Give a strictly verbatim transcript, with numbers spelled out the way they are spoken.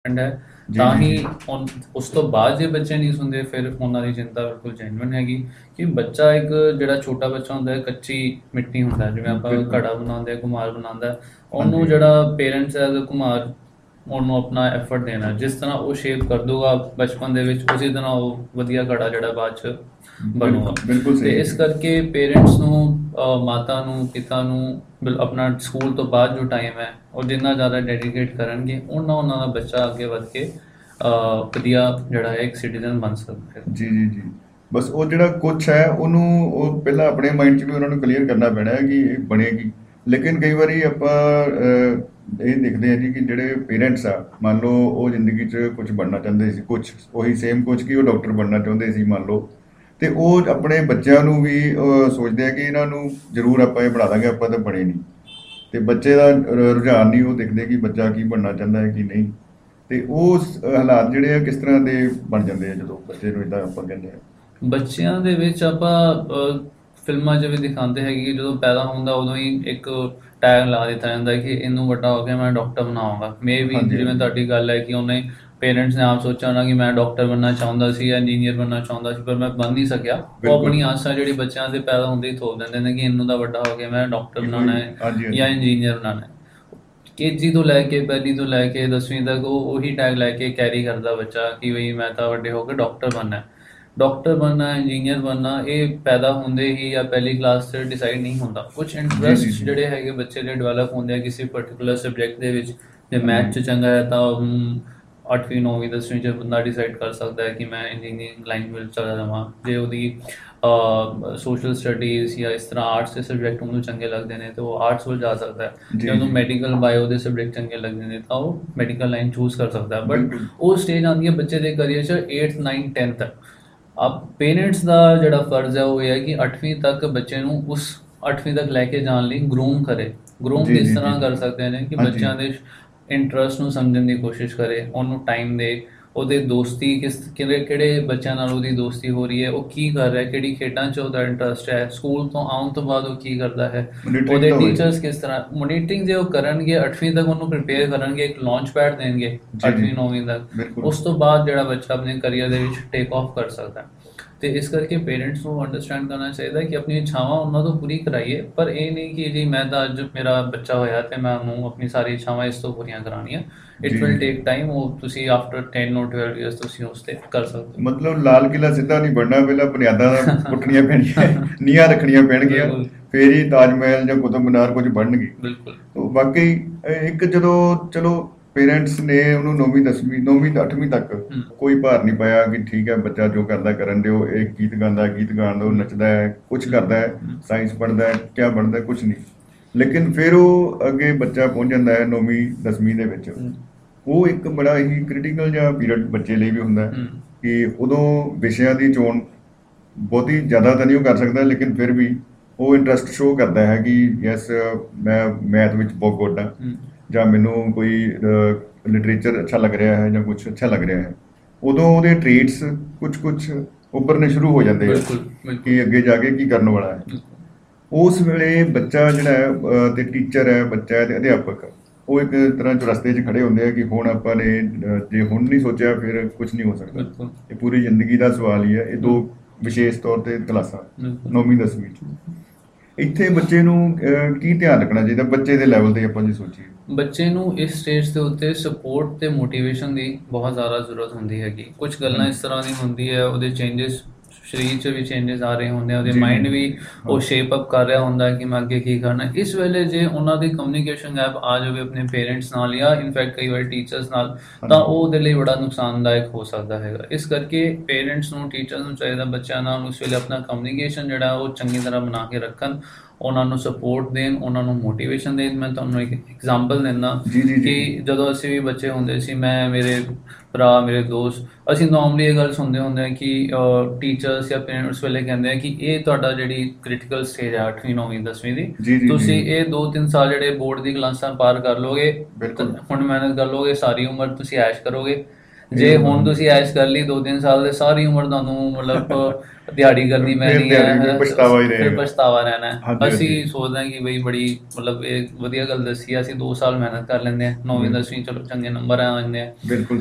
है जी, ਤਾਂ जी, ਹੀ जी। ਹੁਣ ਉਸ ਤੋਂ ਬਾਅਦ ਜੇ ਬੱਚੇ ਨਹੀਂ ਸੁਣਦੇ ਫਿਰ ਉਹਨਾਂ ਦੀ ਚਿੰਤਾ ਬਿਲਕੁਲ ਜੈਨੂਇਨ ਹੈਗੀ ਕਿ ਬੱਚਾ ਇੱਕ ਜਿਹੜਾ ਛੋਟਾ ਬੱਚਾ ਹੁੰਦਾ ਹੈ ਕੱਚੀ ਮਿੱਟੀ ਹੁੰਦਾ ਹੈ, ਜਿਵੇਂ ਆਪਾਂ बिल्कुल। ਘੜਾ ਬਣਾਉਂਦੇ ਆ, ਘੁਮਾਰ ਬਣਾਉਂਦਾ, हाँ ਉਹਨੂੰ जी। ਜਿਹੜਾ ਪੇਰੈਂਟਸ ਹੈ ਘੁਮਾਰ ਉਹਨੂੰ ਆਪਣਾ ਐਫਰਟ ਦੇਣਾ, ਜਿਸ ਤਰ੍ਹਾਂ ਉਹ ਸ਼ੇਪ ਕਰ ਦੂਗਾ ਬਚਪਨ ਦੇ ਵਿੱਚ ਉਸੇ ਤਰ੍ਹਾਂ ਉਹ ਵਧੀਆ ਘੜਾ ਜਿਹੜਾ ਬਾਅਦ 'ਚ ਬਣੂਗਾ। बिल्कुल, बिल्कुल ਤੇ सही है ਇਸ जी। ਕਰਕੇ ਪੇਰੈਂਟਸ ਨੂੰ ਅ, ਮਾਤਾ ਨੂੰ ਪਿਤਾ ਨੂੰ ਬਿਲ ਆਪਣਾ ਸਕੂਲ ਤੋਂ ਬਾਅਦ ਜੋ ਟਾਈਮ ਹੈ ਉਹ ਜਿੰਨਾ ਜ਼ਿਆਦਾ ਡੈਡੀਕੇਟ ਕਰਨਗੇ ਉਹਨਾਂ ਉਹਨਾਂ ਦਾ ਬੱਚਾ ਅੱਗੇ ਵੱਧ ਕੇ ਅ, ਵਧੀਆ ਜਿਹੜਾ ਹੈ ਇੱਕ ਸਿਟੀਜ਼ਨ ਬਣ ਸਕਦਾ ਹੈ। ਜੀ, ਜੀ, ਜੀ। ਬਸ ਉਹ ਜਿਹੜਾ ਕੁਛ ਹੈ ਉਹਨੂੰ ਉਹ ਪਹਿਲਾਂ ਆਪਣੇ ਮਾਈਂਡ 'ਚ ਵੀ ਉਹਨਾਂ ਨੂੰ ਕਲੀਅਰ ਕਰਨਾ ਪੈਣਾ ਹੈ ਕਿ ਇਹ ਬਣੇਗੀ। ਲੇਕਿਨ ਕਈ ਵਾਰੀ ਆਪਾਂ ਅ, ਇਹ ਦੇਖਦੇ ਹਾਂ ਜੀ ਕਿ ਜਿਹੜੇ ਪੇਰੈਂਟਸ ਆ, ਮੰਨ ਲਓ ਉਹ ਜ਼ਿੰਦਗੀ 'ਚ ਕੁਝ ਬਣਨਾ ਚਾਹੁੰਦੇ ਸੀ, ਕੁਛ ਉਹੀ ਸੇਮ ਕੁਛ ਕਿ ਉਹ ਡਾਕਟਰ ਬਣਨਾ ਚਾਹੁੰਦੇ ਸੀ ਮੰਨ ਲਓ, ਤੇ ਉਹ ਆਪਣੇ ਬੱਚਿਆਂ ਨੂੰ ਵੀ ਅ, ਸੋਚਦੇ ਆ ਕਿ ਇਹਨਾਂ ਨੂੰ ਜ਼ਰੂਰ ਆਪਾਂ ਇਹ ਬਣਾ ਦਾਂਗੇ, ਆਪਾਂ ਤਾਂ ਬਣੇ ਨਹੀਂ। ਤੇ ਬੱਚੇ ਦਾ ਰ- ਰੁਝਾਨ ਨਹੀਂ ਉਹ ਦੇਖਦੇ ਕਿ ਬੱਚਾ ਕੀ ਬਣਨਾ ਚਾਹੁੰਦਾ ਹੈ ਕੀ ਨਹੀਂ। ਤੇ ਉਹ ਸ- ਹਾਲਾਤ ਜਿਹੜੇ ਆ ਕਿਸ ਤਰ੍ਹਾਂ ਦੇ ਬਣ ਜਾਂਦੇ ਆ ਜਦੋਂ ਬੱਚੇ ਨੂੰ ਇਦਾਂ ਆਪਾਂ ਕਹਿੰਦੇ ਆ। ਬੱਚਿਆਂ ਦੇ ਵਿੱਚ ਆਪਾਂ ਅ, ਫਿਲਮਾਂ 'ਚ ਵੀ ਦਿਖਾਉਂਦੇ ਹੈਗੇ ਕਿ ਜਦੋਂ ਪੈਦਾ ਹੁੰਦਾ ਉਦੋਂ ਹੀ ਇੱਕ ਟੈਗ ਲਾ ਦਿੱਤਾ ਜਾਂਦਾ ਕਿ ਇਹਨੂੰ ਵੱਡਾ ਹੋ ਕੇ ਮੈਂ ਡਾਕਟਰ ਬਣਾਵਾਂਗਾ। ਮੇ ਵੀ ਹਾਂਜੀ ਜਿਵੇਂ ਹਾਂਜੀ। ਤੁਹਾਡੀ ਗੱਲ ਹੈ ਕਿ ਉਹਨੇ ਪੇਰੈਂਟਸ ਨੇ ਆਪ ਸੋਚਿਆ ਹੋਣਾ ਕਿ ਮੈਂ ਡਾਕਟਰ ਬਣਨਾ ਚਾਹੁੰਦਾ ਸੀ ਜਾਂ ਇੰਜੀਨੀਅਰ ਬਣਨਾ ਚਾਹੁੰਦਾ ਸੀ ਪਰ ਮੈਂ ਬਣ ਨਹੀਂ ਸਕਿਆ। ਉਹ ਬਿਲਕੁਲ। ਆਪਣੀ ਆਸਾਂ ਜਿਹੜੀ ਬੱਚਿਆਂ ਦੇ ਪੈਦਾ ਹੁੰਦੇ ਹੀ ਥੋਪ ਦਿੰਦੇ ਨੇ ਕਿ ਇਹਨੂੰ ਤਾਂ ਵੱਡਾ ਹੋ ਕੇ ਮੈਂ ਡਾਕਟਰ ਕਿ ਕੋਈ। ਬਣਾਉਣਾ ਹੈ ਹਾਂਜੀ ਜਾਂ ਹਾਂਜੀ। ਇੰਜੀਨੀਅਰ ਬਣਾਉਣਾ ਹੈ। ਕੇਜੀ ਤੋਂ ਲੈ ਕੇ ਪਹਿਲੀ ਤੋਂ ਲੈ ਕੇ ਦਸਵੀਂ ਤੱਕ ਉਹ ਉਹੀ ਟੈਗ ਲੈ ਕੇ ਕੈਰੀ ਕਰਦਾ ਬੱਚਾ ਕਿ ਬਈ ਮੈਂ ਤਾਂ ਵੱਡੇ ਹੋ ਕੇ ਡਾਕਟਰ ਬਣਨਾ ਹੈ। ਡਾਕਟਰ ਬਣਨਾ, ਇੰਜੀਨੀਅਰ ਬਣਨਾ ਇਹ ਪੈਦਾ ਹੁੰਦੇ ਹੀ ਜਾਂ ਪਹਿਲੀ ਕਲਾਸ 'ਚ ਡਿਸਾਈਡ ਨਹੀਂ ਹੁੰਦਾ। ਕੁਛ ਜੀ ਜੀ ਇੰਟਰਸਟ ਜੀ। ਜਿਹੜੇ ਹੈਗੇ ਬੱਚੇ ਦੇ ਡਿਵੈਲਪ ਹੁੰਦੇ ਆ ਕਿਸੇ ਪਰਟੀਕੂਲਰ ਸਬਜੈਕਟ ਦੇ ਵਿੱਚ। ਜੇ ਹਾਂਜੀ ਮੈਥ 'ਚ ਚੰਗਾ ਹੈ ਤਾਂ ਹਮ, ਅੱਠਵੀਂ ਨੌਵੀਂ ਦਸਵੀਂ 'ਚ ਬੰਦਾ ਡਿਸਾਈਡ ਕਰ ਸਕਦਾ ਹੈ ਕਿ ਮੈਂ ਇੰਜੀਨੀਅਰਿੰਗ ਲਾਈਨ ਵਿੱਚ ਚਲਾ ਜਾਵਾਂ। ਜੇ ਉਹਦੀ ਸੋਸ਼ਲ ਸਟੱਡੀਜ਼ ਜਾਂ ਇਸ ਤਰ੍ਹਾਂ ਆਰਟਸ ਦੇ ਸਬਜੈਕਟ ਉਹਨੂੰ ਚੰਗੇ ਲੱਗਦੇ ਨੇ ਤਾਂ ਉਹ ਆਰਟਸ ਵੱਲ ਜਾ ਸਕਦਾ ਹੈ। ਜੇ ਜੀ ਉਹਨੂੰ ਜੀ। ਮੈਡੀਕਲ ਬਾਇਓ ਦੇ ਸਬਜੈਕਟ ਚੰਗੇ ਲੱਗਦੇ ਨੇ ਤਾਂ ਉਹ ਮੈਡੀਕਲ ਲਾਈਨ ਚੂਜ਼ ਕਰ ਸਕਦਾ ਹੈ। ਬਟ ਬਿਲਕੁਲ। ਉਹ ਸਟੇਜ ਆਉਂਦੀ ਹੈ ਬੱਚੇ ਦੇ ਕਰੀਅਰ 'ਚ ਏਟਥ ਨਾਈਨਥ ਟੈਂਥ ਤੱਕ। ਅਬ ਪੇਰੈਂਟਸ ਦਾ ਜਿਹੜਾ ਫਰਜ਼ ਹੈ ਉਹ ਇਹ ਹੈ ਕਿ ਅੱਠਵੀਂ ਤੱਕ ਬੱਚੇ ਨੂੰ ਉਸ ਅੱਠਵੀਂ ਤੱਕ ਲੈ ਕੇ ਜਾਣ ਲਈ ਗਰੂਮ ਕਰੇ। ਗਰੂਮ ਜੀ ਕਿਸ ਜੀ ਜੀ ਤਰ੍ਹਾਂ ਜੀ। ਕਰ ਸਕਦੇ ਨੇ ਕਿ ਹਾਂਜੀ। ਬੱਚਿਆਂ ਦੇ ਇੰਟਰਸਟ ਨੂੰ ਸਮਝਣ ਦੀ ਕੋਸ਼ਿਸ਼ ਕਰੇ, ਉਹਨੂੰ ਟਾਈਮ ਦੇ, ਉਹਦੇ ਦੋਸਤੀ ਕਿਸ ਕਿਹੜੇ ਕਿਹੜੇ ਬੱਚਿਆਂ ਨਾਲ ਉਹਦੀ ਦੋਸਤੀ ਹੋ ਰਹੀ ਹੈ, ਉਹ ਕੀ ਕਰ ਰਿਹਾ, ਕਿਹੜੀ ਖੇਡਾਂ 'ਚ ਉਹਦਾ ਇੰਟਰਸਟ ਹੈ, ਸਕੂਲ ਤੋਂ ਆਉਣ ਤੋਂ ਬਾਅਦ ਉਹ ਕੀ ਕਰਦਾ ਹੈ, ਮੋਨੀਟਰਿੰਗ ਉਹਦੇ ਤਾਂ ਹੋਏ। ਟੀਚਰਸ ਕਿਸ ਤਰ੍ਹਾਂ ਮੋਨੀਟਰਿੰਗ ਜੇ ਉਹ ਕਰਨਗੇ ਅੱਠਵੀਂ ਤੱਕ ਉਹਨੂੰ ਪ੍ਰਿਪੇਅਰ ਕਰਨਗੇ, ਇੱਕ ਲਾਂਚ ਪੈਡ ਦੇਣਗੇ ਜੀ ਜੀ। ਅੱਠਵੀਂ ਨੌਵੀਂ ਤੱਕ। ਬਿਲਕੁਲ। ਉਸ ਤੋਂ ਬਾਅਦ ਜਿਹੜਾ ਬੱਚਾ ਆਪਣੇ ਕਰੀਅਰ ਦੇ ਵਿੱਚ ਟੇਕ ਆਫ ਕਰ ਸਕਦਾ ਹੈ। ਤੇ ਇਸ ਕਰਕੇ ਪੇਰੈਂਟਸ ਨੂੰ ਅੰਡਰਸਟੈਂਡ ਕਰਨਾ ਚਾਹੀਦਾ ਹੈ ਕਿ ਆਪਣੀ ਇੱਛਾਵਾਂ ਉਹਨਾਂ ਤੋਂ ਪੂਰੀ ਕਰਾਈਏ, ਪਰ ਇਹ ਨਹੀਂ ਕਿ ਜੀ ਮੈਂ ਤਾਂ ਅੱਜ ਮੇਰਾ ਬੱਚਾ ਹੋਇਆ ਤੇ ਮੈਂ ਉਹਨੂੰ ਆਪਣੀ ਸਾਰੀ ਇੱਛਾਵਾਂ ਇਸ ਤੋਂ ਪੂਰੀਆਂ ਕਰਾਉਣੀਆਂ। ਇਟ ਜੀ ਵਿਲ ਜੀ। Take time. ਉਹ ਤੁਸੀਂ ਆਫਟਰ ਟੈਨ ਔਰ ਟਵੈਲਵ ਈਅਰਸ ਤੁਸੀਂ ਉਸ ਤੇ ਕਰ ਸਕਦੇ ਮਤਲਬ ਲਾਲ ਕਿਲ੍ਹਾ ਸਿੱਧਾ ਨਹੀਂ ਬਣਨਾ, ਪਹਿਲਾਂ ਬੁਨਿਆਦਾਂ ਪੁੱਟਣੀਆਂ ਪੈਣੀਆਂ, ਹੋ। ਨੀਹਾਂ ਰੱਖਣੀਆਂ ਪੈਣਗੀਆਂ, ਬਿਲਕੁਲ ਫੇਰ ਹੀ ਤਾਜ ਮਹਿਲ ਜਾਂ ਕੁਤਬ ਮੀਨਾਰ ਕੁਝ ਬਣਨਗੇ। ਬਿਲकुल। ਤੋ ਬਾਕੀ ਇਹ ਇੱਕ ਜਦੋਂ ਚਲੋ ਪੇਰੈਂਟਸ ਨੇ ਉਹਨੂੰ ਨੌਵੀਂ ਦਸਵੀਂ ਨੌਵੀਂ ਤੋਂ ਅੱਠਵੀਂ ਤੱਕ हम्म, ਕੋਈ ਭਾਰ ਨਹੀਂ ਪਾਇਆ ਕਿ ਠੀਕ ਹੈ ਬੱਚਾ ਜੋ ਕਰਦਾ ਕਰਨ ਦਿਓ, ਇਹ ਗੀਤ ਗਾਉਂਦਾ ਗੀਤ ਗਾਣ ਦਿਓ, हम्म, ਨੱਚਦਾ ਹੈ, ਕੁਝ ਕਰਦਾ ਹੈ, हम्म, ਸਾਇੰਸ ਪੜ੍ਹਦਾ ਹੈ, ਕਿਆ ਬਣਦਾ ਹੈ, ਕੁਝ ਨਹੀਂ। ਲੇਕਿਨ ਫਿਰ ਉਹ ਅੱਗੇ ਬੱਚਾ ਪਹੁੰਚ ਜਾਂਦਾ ਹੈ ਨੌਵੀਂ ਦਸਵੀਂ ਦੇ ਵਿੱਚ। हम्म, ਉਹ ਇੱਕ ਬੜਾ ਹੀ ਕ੍ਰਿਟੀਕਲ ਜਿਹਾ ਪੀਰੀਅਡ ਬੱਚੇ ਲਈ ਵੀ ਹੁੰਦਾ ਹੈ हम्म, ਕਿ ਉਦੋਂ ਵਿਸ਼ਿਆਂ ਦੀ ਚੋਣ ਬਹੁਤੀ ਜ਼ਿਆਦਾ ਤਾਂ ਨਹੀਂ ਉਹ ਕਰ ਸਕਦਾ, ਲੇਕਿਨ ਫਿਰ ਵੀ ਉਹ ਇੰਟਰਸਟ ਸ਼ੋਅ ਕਰਦਾ ਹੈ ਕਿ ਯੈਸ ਮੈਂ ਮੈਥ ਵਿੱਚ ਬਹੁਤ ਗੁੱਡ ਹਾਂ, हम्म, ਜਾਂ ਮੈਨੂੰ ਕੋਈ ਲਿਟਰੇਚਰ ਅੱਛਾ ਲੱਗ ਰਿਹਾ ਹੈ ਜਾਂ ਕੁਝ ਅੱਛਾ ਲੱਗ ਰਿਹਾ ਹੈ। ਉਦੋਂ ਉਹਦੇ ਟ੍ਰੇਟਸ ਕੁਝ ਕੁਝ ਉੱਭਰਨੇ ਸ਼ੁਰੂ ਹੋ ਜਾਂਦੇ ਆ बिल्कुल बिल्कुल ਕਿ ਅੱਗੇ ਜਾ ਕੇ ਕੀ ਕਰਨ ਵਾਲਾ ਹੈ। बिल्कुल। ਉਸ ਵੇਲੇ ਬੱਚਾ ਜਿਹੜਾ ਹੈ ਅਹ, ਤੇ ਟੀਚਰ ਹੈ, ਬੱਚਾ ਹੈ ਤੇ ਅਧਿਆਪਕ, ਉਹ ਇੱਕ ਤਰ੍ਹਾਂ ਚੁਰਸਤੇ 'ਚ ਖੜੇ ਹੁੰਦੇ ਆ ਕਿ ਹੁਣ ਆਪਾਂ ਨੇ ਅਹ, ਜੇ ਹੁਣ ਨਹੀਂ ਸੋਚਿਆ ਫਿਰ ਕੁਝ ਨਹੀਂ ਹੋ ਸਕਦਾ। बिल्कुल ਇਹ ਪੂਰੀ ਜ਼ਿੰਦਗੀ ਦਾ ਸਵਾਲ ਹੀ ਹੈ। ਇਹ ਦੋ हम्म, ਵਿਸ਼ੇਸ਼ ਤੌਰ ਤੇ ਕਲਾਸਾਂ बिल्कुल। ਨੌਵੀਂ ਦਸਵੀਂ 'ਚ ਇੱਥੇ ਬੱਚੇ ਨੂੰ ਅਹ, ਕੀ ਧਿਆਨ ਰੱਖਣਾ ਚਾਹੀਦਾ ਬੱਚੇ ਦੇ ਲੈਵਲ ਤੇ ਆਪਾਂ ਜੇ ਸੋਚੀਏ। ਬੱਚੇ ਨੂੰ ਇਸ ਸਟੇਜ ਦੇ ਉੱਤੇ ਸਪੋਰਟ ਤੇ ਮੋਟੀਵੇਸ਼ਨ ਦੀ ਬਹੁਤ ਜ਼ਿਆਦਾ ਜ਼ਰੂਰਤ ਹੁੰਦੀ ਹੈਗੀ। ਕੁਝ ਗੱਲਾਂ ਹਾਂਜੀ। ਇਸ ਤਰ੍ਹਾਂ ਦੀ ਹੁੰਦੀ ਹੈ, ਉਹਦੇ ਚੇਂਜਸ ਸਰੀਰ 'ਚ ਵੀ ਚੇਂਜਸ ਆ ਰਹੇ ਹੁੰਦੇ ਆ, ਉਹਦੇ ਜੀ ਜੀ ਮਾਈਂਡ ਜੀ। ਵੀ ਹਾਂ। ਉਹ ਸ਼ੇਪ ਅਪ ਕਰ ਰਿਹਾ ਹੁੰਦਾ ਹੈ ਕਿ ਮੈਂ ਅੱਗੇ ਕੀ ਕਰਨਾ ਹੈ। ਇਸ ਵੇਲੇ ਜੇ ਉਹਨਾਂ ਦੀ ਕਮਿਊਨੀਕੇਸ਼ਨ ਗੈਪ ਆ ਜਾਵੇ ਆਪਣੇ ਪੇਰੈਂਟਸ ਨਾਲ ਜਾਂ ਇਨਫੈਕਟ ਕਈ ਵਾਰ ਟੀਚਰਸ ਨਾਲ, ਤਾਂ ਹਾਂਜੀ। ਉਹ ਉਹਦੇ ਲਈ ਬੜਾ ਨੁਕਸਾਨਦਾਇਕ ਹੋ ਸਕਦਾ ਹੈਗਾ। ਇਸ ਕਰਕੇ ਪੇਰੈਂਟਸ ਨੂੰ ਟੀਚਰਸ ਨੂੰ ਚਾਹੀਦਾ ਬੱਚਿਆਂ ਨਾਲ ਉਸ ਵੇਲੇ ਆਪਣਾ ਕਮਿਊਨੀਕੇਸ਼ਨ ਜਿਹੜਾ ਉਹ ਚੰਗੀ ਤਰ੍ਹਾਂ ਬਣਾ ਕੇ ਰੱਖਣ, ਉਹਨਾਂ ਨੂੰ ਸਪੋਰਟ ਦੇਣ, ਉਹਨਾਂ ਨੂੰ ਮੋਟੀਵੇਸ਼ਨ ਦੇਣ। ਮੈਂ ਤੁਹਾਨੂੰ ਇੱਕ ਐਗਜ਼ਾਮਪਲ ਦਿੰਦਾ ਜੀ ਜੀ ਜੀ ਕਿ ਜੀ। ਜਦੋਂ ਅਸੀਂ ਵੀ ਬੱਚੇ ਹੁੰਦੇ ਸੀ, ਮੈਂ ਮੇਰੇ ਭਰਾ ਮੇਰੇ ਦੋਸਤ, ਅਸੀਂ ਨੋਰਮਲੀ ਇਹ ਗੱਲ ਸੁਣਦੇ ਹੁੰਦੇ ਹਾਂ ਕਿ ਟੀਚਰਸ ਜਾਂ ਪੇਰੈਂਟਸ ਵੇਲੇ ਕਹਿੰਦੇ ਆ ਕਿ ਇਹ ਤੁਹਾਡਾ ਜਿਹੜੀ ਕ੍ਰਿਟੀਕਲ ਸਟੇਜ ਹੈ ਅੱਠਵੀਂ ਨੌਵੀਂ ਦਸਵੀਂ ਦੀ, ਜੀ ਜੀ ਜੀ। ਤੁਸੀਂ ਇਹ ਦੋ ਤਿੰਨ ਸਾਲ ਜਿਹੜੇ ਬੋਰਡ ਦੀ ਕਲਾਸਾਂ ਪਾਰ ਕਰ ਲੋਗੇ, ਬਿਲਕੁਲ। ਹੁਣ ਮਿਹਨਤ ਕਰ ਲੋਗੇ, ਸਾਰੀ ਉਮਰ ਤੁਸੀਂ ਐਸ਼ ਕਰੋਗੇ, ਜੇ ਹੁਣ ਤੁਸੀਂ ਐਸ਼ ਕਰ ਲਈ ਦੋ ਤਿੰਨ ਸਾਲ ਦੇ, ਸਾਰੀ ਉਮਰ ਤੁਹਾਨੂੰ ਮਤਲਬ ਦਿਹਾੜੀ ਕਰਨੀ ਫਿਰ ਪੈਣੀ ਦਿਹਾੜੀ ਹੈ, ਫਿਰ ਪਛਤਾਵਾ ਹੀ ਫਿਰ ਰਹੇਗਾ। ਪਛਤਾਵਾ ਰਹਿਣਾ ਹੈ। ਹਾਂਜੀ ਅਸੀਂ ਹਾਂਜੀ ਸੋਚਦੇ ਹਾਂ ਕਿ ਬਈ ਬੜੀ ਮਤਲਬ ਇਹ ਵਧੀਆ ਗੱਲ ਦੱਸੀ ਆ, ਅਸੀਂ ਦੋ ਸਾਲ ਮਿਹਨਤ ਕਰ ਲੈਂਦੇ ਹਾਂ, ਨੌਵੀਂ ਬਿਲਕੁਲ ਦਸਵੀਂ ਚਲੋ ਚੰਗੇ ਨੰਬਰ ਆ ਜਾਂਦੇ ਆ। ਬਿਲਕੁਲ